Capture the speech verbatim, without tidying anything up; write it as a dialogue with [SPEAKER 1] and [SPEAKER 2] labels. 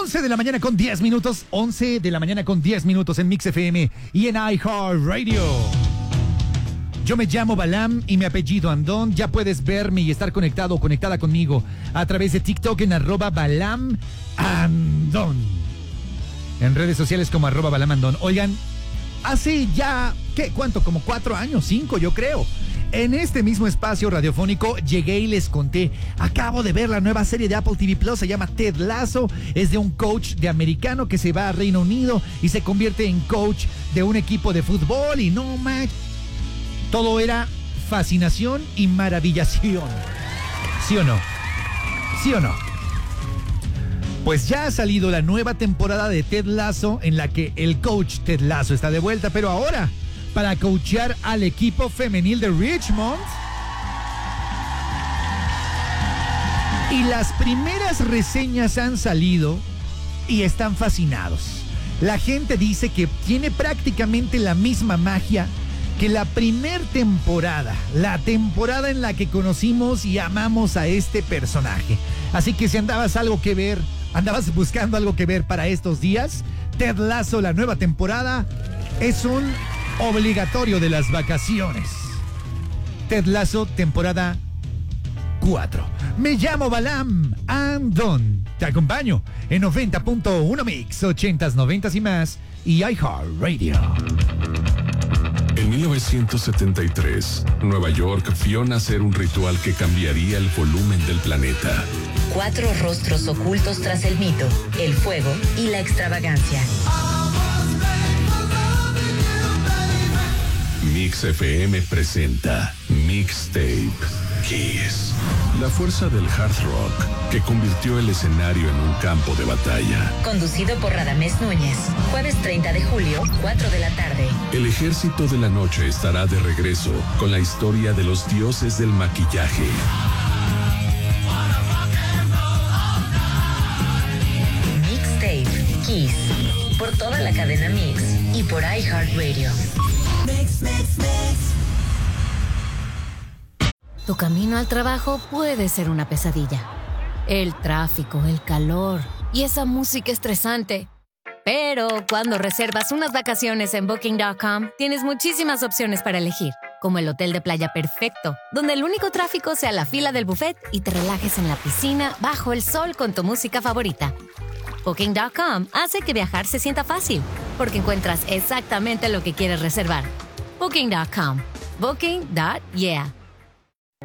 [SPEAKER 1] once de la mañana con diez minutos. once de la mañana con diez minutos en Mix F M y en iHeartRadio. Yo me llamo Balam y mi apellido Andón. Ya puedes verme y estar conectado o conectada conmigo a través de TikTok en arroba Balam Andón. En redes sociales como arroba Balam Andón. Oigan, hace ya, ¿qué? ¿Cuánto? Como cuatro años, cinco yo creo. En este mismo espacio radiofónico llegué y les conté, acabo de ver la nueva serie de Apple T V Plus, se llama Ted Lasso, es de un coach de americano que se va a Reino Unido y se convierte en coach de un equipo de fútbol y no más. Todo era fascinación y maravillación. ¿Sí o no? ¿Sí o no? Pues ya ha salido la nueva temporada de Ted Lasso en la que el coach Ted Lasso está de vuelta, pero ahora para coachear al equipo femenil de Richmond. Y las primeras reseñas han salido y están fascinados. La gente dice que tiene prácticamente la misma magia que la primer temporada, la temporada en la que conocimos y amamos a este personaje. Así que si andabas algo que ver, andabas buscando algo que ver para estos días, Ted Lasso, la nueva temporada, es un obligatorio de las vacaciones. Ted Lasso, temporada cuatro. Me llamo Balam Andón. Te acompaño en noventa punto uno Mix, ochentas, noventas y más, y iHeartRadio.
[SPEAKER 2] En mil novecientos setenta y tres, Nueva York vio nacer un ritual que cambiaría el volumen del planeta.
[SPEAKER 3] Cuatro rostros ocultos tras el mito, el fuego y la extravagancia.
[SPEAKER 2] Mix F M presenta Mixtape Kiss. La fuerza del hard rock que convirtió el escenario en un campo de batalla.
[SPEAKER 3] Conducido por Radamés Núñez. Jueves treinta de julio, cuatro de la tarde.
[SPEAKER 2] El ejército de la noche estará de regreso con la historia de los dioses del maquillaje.
[SPEAKER 3] Mixtape Kiss. Por toda la cadena Mix y por iHeartRadio. Mix, mix, mix.
[SPEAKER 4] Tu camino al trabajo puede ser una pesadilla. El tráfico, el calor y esa música estresante. Pero cuando reservas unas vacaciones en Booking punto com, tienes muchísimas opciones para elegir, como el hotel de playa perfecto, donde el único tráfico sea la fila del buffet y te relajes en la piscina bajo el sol con tu música favorita. Booking punto com hace que viajar se sienta fácil, porque encuentras exactamente lo que quieres reservar. Booking punto com. Booking. Yeah.